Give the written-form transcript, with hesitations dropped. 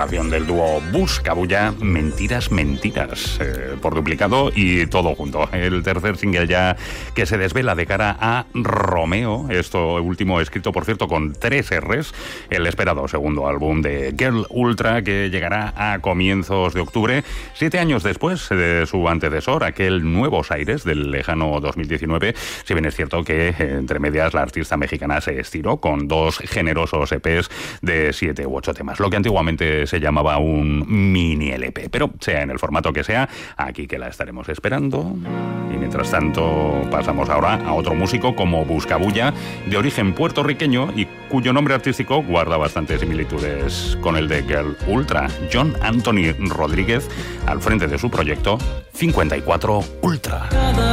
colaboración del dúo Buscabulla, Mentiras, por duplicado y todo junto. El tercer single ya que se desvela de cara a Romeo, esto último escrito, por cierto, con 3 R's, el esperado segundo álbum de Girl Ultra, que llegará a comienzos de octubre, 7 años después de su antecesor, aquel Nuevos Aires del lejano 2019, si bien es cierto que entre medias la artista mexicana se estiró con 2 generosos EPs de 7 u 8 temas, lo que antiguamente se llamaba un mini LP, pero sea en el formato que sea, aquí que la estaremos esperando. Y mientras tanto pasamos ahora a otro músico como Buscabulla, de origen puertorriqueño y cuyo nombre artístico guarda bastantes similitudes con el de Girl Ultra. John Anthony Rodríguez al frente de su proyecto 54 Ultra.